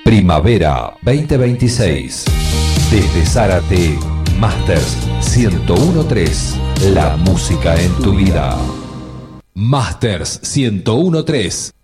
Primavera 2026. Desde Zárate, Masters 101.3. La música en tu vida. Masters 101.3.